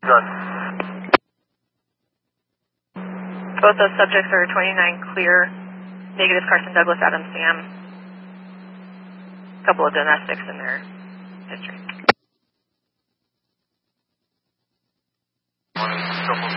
Done. Both those subjects are 29 clear, negative Carson Douglas, Adam Sam. A couple of domestics in their history. Couple